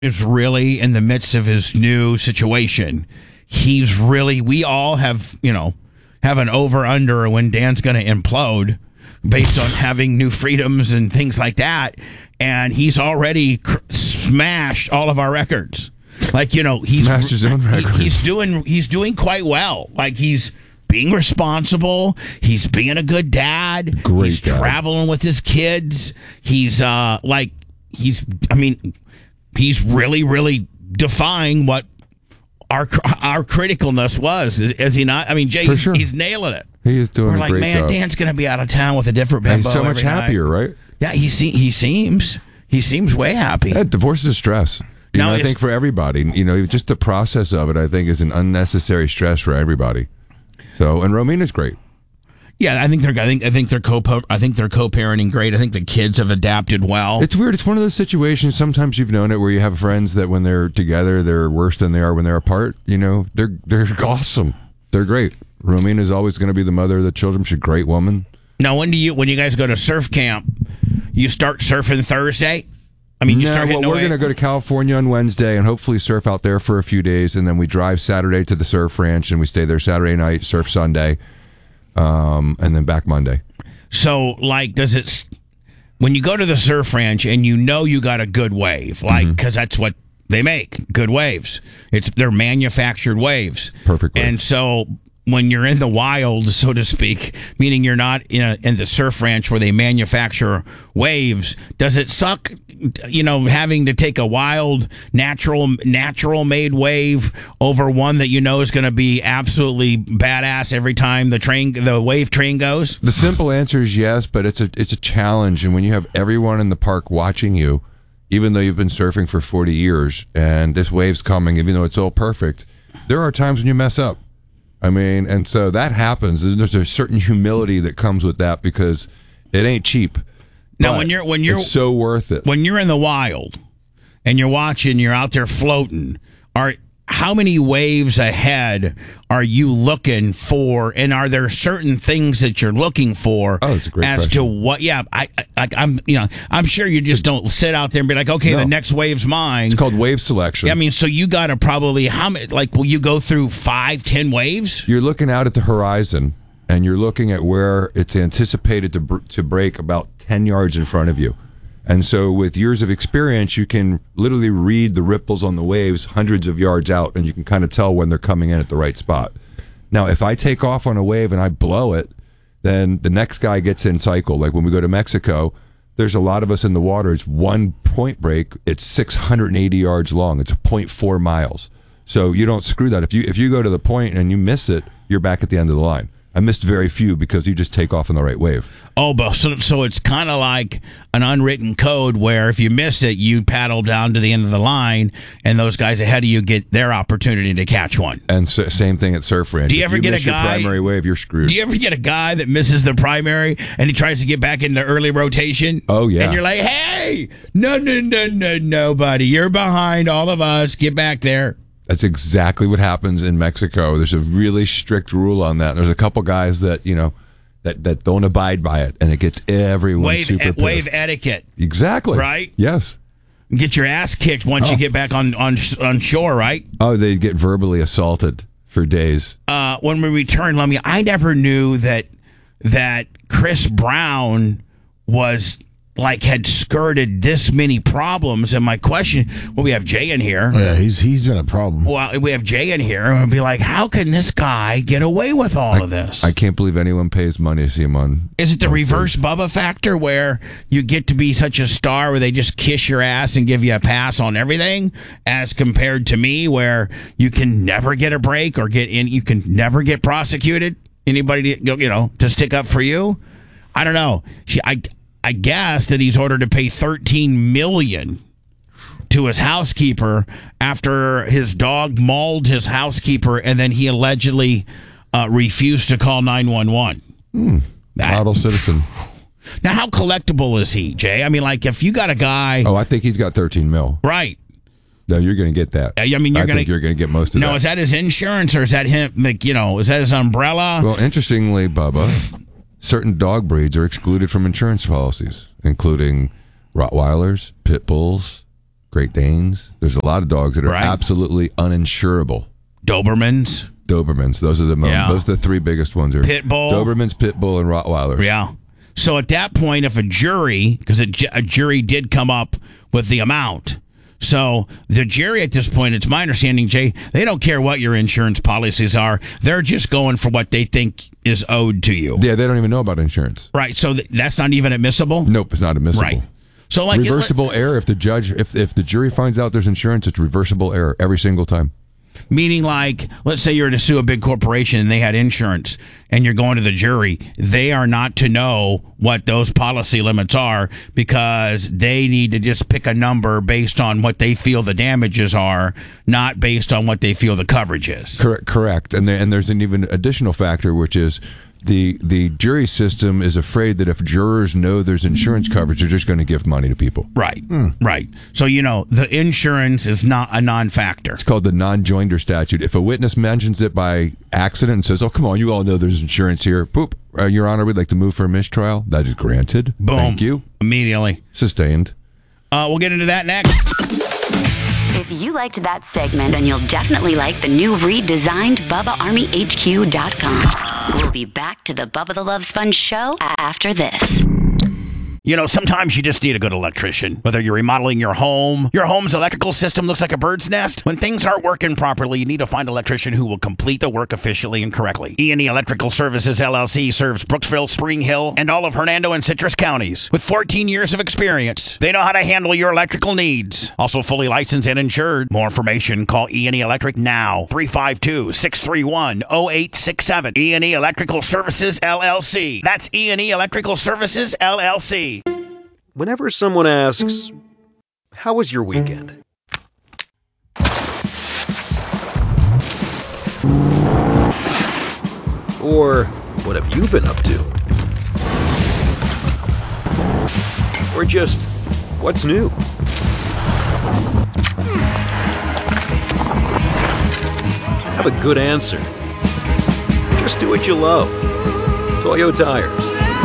is really in the midst of his new situation. We all have, have an over-under when Dan's going to implode based on having new freedoms and things like that. And he's already smashed all of our records. Like, he's smashed his own records. He's doing quite well. Like, he's being responsible. He's being a good dad. He's traveling with his kids. He's he's really, really defying what our criticalness was. Is he not? I mean, Jay, he's nailing it. He is doing a great job. We're like, man, Dan's going to be out of town with a different bimbo. He's so much happier, right? Yeah, he seems way happy. Yeah, divorce is stress. I think for everybody, just the process of it, I think, is an unnecessary stress for everybody. So, and Romina's great. Yeah, I think they're co-parenting great. I think the kids have adapted well. It's weird. It's one of those situations. Sometimes you've known it where you have friends that when they're together, they're worse than they are when they're apart. They're awesome. They're great. Romina's always going to be the mother of the children. She's a great woman. Now, when you guys go to surf camp, you start surfing Thursday? I mean, we're going to go to California on Wednesday and hopefully surf out there for a few days, and then we drive Saturday to the surf ranch and we stay there Saturday night, surf Sunday, and then back Monday. So, when you go to the surf ranch and you got a good wave, because that's what they make, good waves. They're manufactured waves. Perfect waves. And so when you're in the wild, so to speak, meaning you're not in the surf ranch where they manufacture waves, does it suck, having to take a wild, natural made wave over one that is going to be absolutely badass every time the wave train goes? The simple answer is yes, but it's a challenge. And when you have everyone in the park watching you, even though you've been surfing for 40 years and this wave's coming, even though it's all perfect, there are times when you mess up. I mean, and so that happens. There's a certain humility that comes with that because it ain't cheap. Now, when you're it's so worth it. When you're in the wild and you're out there floating, how many waves ahead are you looking for? And are there certain things that you're looking for? Oh, that's a great question. To what? Yeah, I'm sure you just don't sit out there and be like, okay, the next wave's mine. It's called wave selection. I mean, so you got to probably will you go through 5-10 waves? You're looking out at the horizon and you're looking at where it's anticipated to break about 10 yards in front of you. And so with years of experience, you can literally read the ripples on the waves hundreds of yards out, and you can kind of tell when they're coming in at the right spot. Now, if I take off on a wave and I blow it, then the next guy gets in cycle. Like when we go to Mexico, there's a lot of us in the water. It's one point break. It's 680 yards long. It's 0.4 miles. So you don't screw that. If you go to the point and you miss it, you're back at the end of the line. I missed very few because you just take off on the right wave. Oh, but so it's kind of like an unwritten code where if you miss it, you paddle down to the end of the line, and those guys ahead of you get their opportunity to catch one. And same thing at surf ranch. Do you ever get a guy? Your primary wave, you're screwed. Do you ever get a guy that misses the primary and he tries to get back into early rotation? Oh yeah. And you're like, hey, no, buddy, you're behind all of us. Get back there. That's exactly what happens in Mexico. There's a really strict rule on that. There's a couple guys that that don't abide by it, and it gets everyone super pissed. Wave etiquette. Exactly. Right? Yes. Get your ass kicked once you get back on shore, right? Oh, they get verbally assaulted for days. When we return, I never knew that Chris Brown was had skirted this many problems. And my question, we have Jay in here. Yeah, he's been a problem. Well, we have Jay in here, and we'll be like, how can this guy get away with all of this? I can't believe anyone pays money to see him on. Is it the reverse Bubba factor where you get to be such a star where they just kiss your ass and give you a pass on everything, as compared to me where you can never get a break or you can never get prosecuted? Anybody to stick up for you? I don't know. I guess that he's ordered to pay $13 million to his housekeeper after his dog mauled his housekeeper, and then he allegedly refused to call 911. Model citizen. Now, how collectible is he, Jay? I mean, if you got a guy... Oh, I think he's got 13 mil. Right. No, you're going to get that. I mean, I think you're going to get most of that. No, is that his insurance, or is that him? Is that his umbrella? Well, interestingly, Bubba, certain dog breeds are excluded from insurance policies, including Rottweilers, Pit Bulls, Great Danes. There's a lot of dogs that are Right. absolutely uninsurable. Dobermans. Dobermans. Those are the Yeah. those are the three biggest ones. Are Pit bull. Dobermans, Pit Bull, and Rottweilers. Yeah. So at that point, if a jury, because a jury did come up with the amount. So the jury at this point, it's my understanding, Jay, they don't care what your insurance policies are. They're just going for what they think is owed to you. Yeah, they don't even know about insurance. Right. So that's not even admissible? Nope, it's not admissible. Right. So like Reversible error. If the judge, if the jury finds out there's insurance, it's reversible error every single time. meaning like, let's say you're to sue a big corporation and they had insurance and you're going to the jury. They are not to know what those policy limits are because they need to just pick a number based on what they feel the damages are, not based on what they feel the coverage is. Correct. And there's an even additional factor, which is the jury system is afraid that if jurors know there's insurance coverage, they're just going to give money to people. Right. Right. So, the insurance is not a non-factor. It's called the non-joinder statute. If a witness mentions it by accident and says, oh, come on, you all know there's insurance here. Poop. Your Honor, we'd like to move for a mistrial. That is granted. Boom. Thank you. Immediately. Sustained. We'll get into that next. If you liked that segment, then you'll definitely like the new redesigned BubbaArmyHQ.com. We'll be back to the Bubba the Love Sponge show after this. Sometimes you just need a good electrician. Whether you're remodeling your home's electrical system looks like a bird's nest. When things aren't working properly, you need to find an electrician who will complete the work efficiently and correctly. E&E Electrical Services, LLC serves Brooksville, Spring Hill, and all of Hernando and Citrus counties. With 14 years of experience, they know how to handle your electrical needs. Also fully licensed and insured. More information, call E&E Electric now. 352-631-0867. E&E Electrical Services, LLC. That's E&E Electrical Services, LLC. Whenever someone asks, "How was your weekend?" Or, "What have you been up to?" Or just, "What's new?" Have a good answer. Just do what you love. Toyo Tires.